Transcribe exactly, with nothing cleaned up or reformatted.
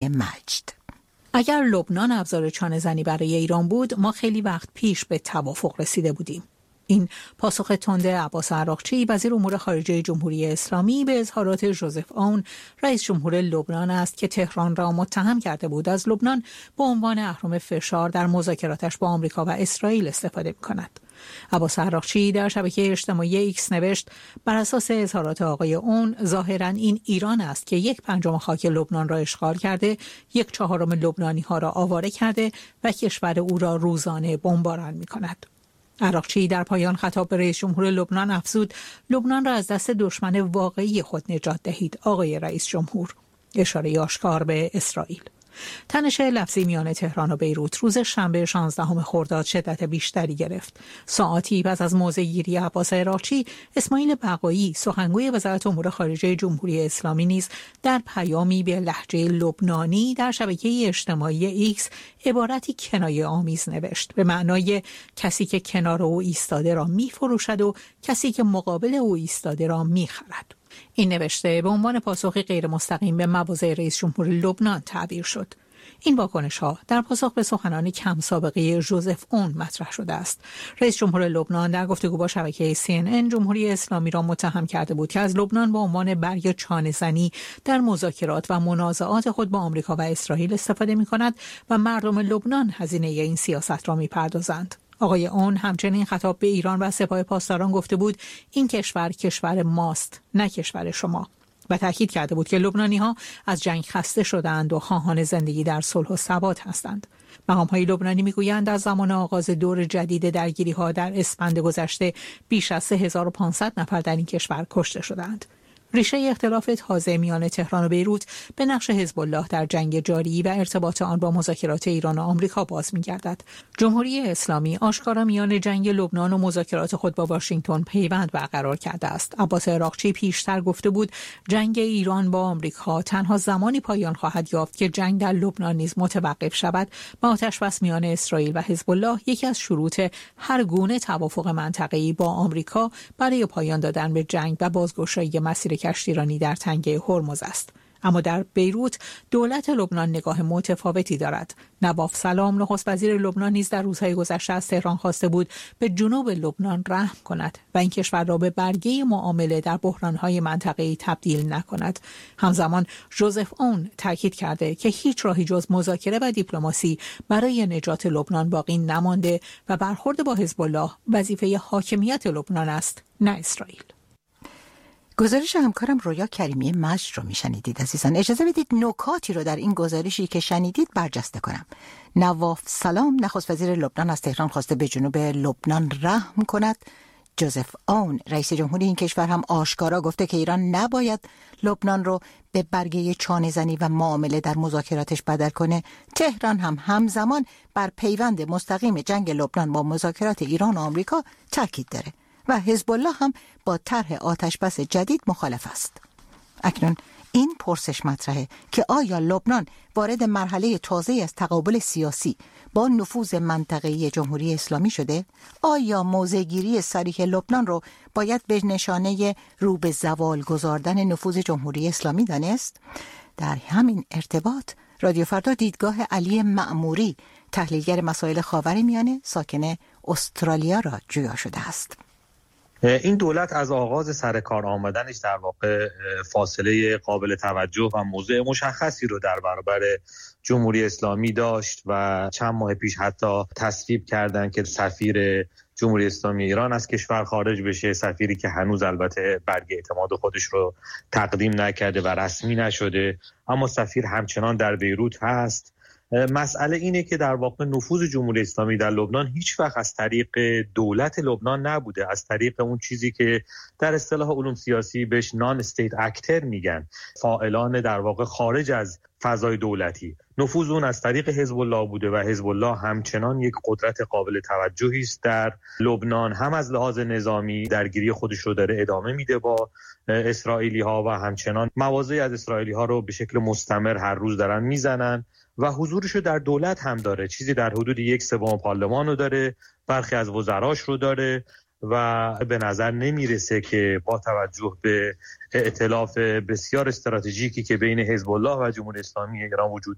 مجد. اگر لبنان ابزار چانه زنی برای ایران بود، ما خیلی وقت پیش به توافق رسیده بودیم. این پاسخ تند عباس عراقچی وزیر امور خارجه جمهوری اسلامی به اظهارات ژوزف اون رئیس جمهور لبنان است که تهران را متهم کرده بود از لبنان به عنوان اهرم فشار در مذاکراتش با آمریکا و اسرائیل استفاده می‌کند. عباس عراقچی در شبکه اجتماعی ایکس نوشت بر اساس اظهارات آقای اون ظاهراً این ایران است که یک پنجم خاک لبنان را اشغال کرده، یک چهارم لبنانی ها را آواره کرده و کشور او را روزانه بمباران می‌کند. عراقچی در پایان خطاب به رئیس جمهور لبنان افزود لبنان را از دست دشمن واقعی خود نجات دهید آقای رئیس جمهور، اشاره آشکار به اسرائیل. تنش لفظی میان تهران و بیروت روز شنبه شانزدهم خرداد شدت بیشتری گرفت. ساعاتی پس از موضع‌گیری عباس عراقچی، اسماعیل بقایی سخنگوی وزارت امور خارجه جمهوری اسلامی نیز در پیامی به لهجه لبنانی در شبکه اجتماعی ایکس عبارتی کنایه آمیز نوشت به معنای کسی که کنار او ایستاده را می‌فروشد و کسی که مقابل او ایستاده را می‌خرد. این نوشته به عنوان پاسخی غیر مستقیم به مواضع رئیس جمهور لبنان تعبیر شد. این واکنش‌ها در پاسخ به سخنان کم سابقه ژوزف اون مطرح شده است. رئیس جمهور لبنان در گفتگو با شبکه سی ان ان جمهوری اسلامی را متهم کرده بود که از لبنان به عنوان برگ چانه‌زنی در مذاکرات و منازعات خود با آمریکا و اسرائیل استفاده می‌کند و مردم لبنان هزینه این سیاست را می‌پردازند. آقای اون همچنین خطاب به ایران و سپاه پاسداران گفته بود این کشور کشور ماست نه کشور شما و تاکید کرده بود که لبنانی‌ها از جنگ خسته شدند و خواهان زندگی در صلح و ثبات هستند. مقام‌های لبنانی می‌گویند از زمان آغاز دور جدید درگیری‌ها در اسفند گذشته بیش از سه هزار و پانصد نفر در این کشور کشته شدند. ریشه اختلاف تازه میان تهران و بیروت به نقش حزب الله در جنگ جاری و ارتباط آن با مذاکرات ایران و آمریکا باز می‌گردد. جمهوری اسلامی آشکارا میان جنگ لبنان و مذاکرات خود با واشنگتن پیوند برقرار کرده است. عباس عراقچی پیشتر گفته بود جنگ ایران با آمریکا تنها زمانی پایان خواهد یافت که جنگ در لبنان نیز متوقف شود و آتش‌بس میان اسرائیل و حزب الله یکی از شروط هر گونه توافق منطقه‌ای با آمریکا برای پایان دادن به جنگ و بازگشایی مسیر کشتیرانی در تنگه هرمز است. اما در بیروت دولت لبنان نگاه متفاوتی دارد. نواف سلام نخست وزیر لبنان نیز در روزهای گذشته از تهران خواسته بود به جنوب لبنان رحم کند و این کشور را به برگه معامله در بحرانهای منطقه‌ای تبدیل نکند. همزمان ژوزف اون تاکید کرده که هیچ راهی جز مذاکره و دیپلماسی برای نجات لبنان باقی نمانده و برخورد با حزب الله وظیفه حاکمیت لبنان است نه اسرائیل. گزارش همکارم رویا کریمی مجد رو میشنیدید عزیزان. اجازه بدید نکاتی رو در این گزارشی که شنیدید برجسته کنم. نواف سلام نخست وزیر لبنان از تهران خواسته به جنوب لبنان رحم کند. ژوزف اون رئیس جمهوری این کشور هم آشکارا گفته که ایران نباید لبنان رو به برگه چانه‌زنی و معامله در مذاکراتش بدل کنه. تهران هم همزمان بر پیوند مستقیم جنگ لبنان با مذاکرات ایران و آمریکا تاکید داره و حزب الله هم با طرح آتش‌بس جدید مخالف است. اکنون این پرسش مطرحه که آیا لبنان وارد مرحله تازه‌ای از تقابل سیاسی با نفوذ منطقه‌ای جمهوری اسلامی شده؟ آیا موضع‌گیری صریح لبنان رو باید به نشانه رو به زوال گذاردن نفوذ جمهوری اسلامی دانست؟ در همین ارتباط رادیو فردا دیدگاه علی مأموری تحلیلگر مسائل خاورمیانه ساکن استرالیا را جویا شده است. این دولت از آغاز سر کار آمدنش در واقع فاصله قابل توجه و موضع مشخصی رو در برابر جمهوری اسلامی داشت و چند ماه پیش حتی تصویب کردن که سفیر جمهوری اسلامی ایران از کشور خارج بشه، سفیری که هنوز البته برگ اعتماد خودش رو تقدیم نکرده و رسمی نشده، اما سفیر همچنان در بیروت هست. مسئله اینه که در واقع نفوذ جمهوری اسلامی در لبنان هیچ وقت از طریق دولت لبنان نبوده، از طریق اون چیزی که در اصطلاح علوم سیاسی بهش نان استیت اکتر میگن، فاعلان در واقع خارج از فضای دولتی. نفوذ اون از طریق حزب الله بوده و حزب الله همچنان یک قدرت قابل توجهی است در لبنان، هم از لحاظ نظامی درگیری خودش رو داره ادامه میده با اسرائیلی ها و همچنان مواضع از اسرائیلی ها رو به شکل مستمر هر روز دارن میزنن و حضورش رو در دولت هم داره، چیزی در حدود یک سوم پارلمان رو داره، برخی از وزراش رو داره و به نظر نمیرسه که با توجه به ائتلاف بسیار استراتژیکی که بین حزب الله و جمهوری اسلامی ایران وجود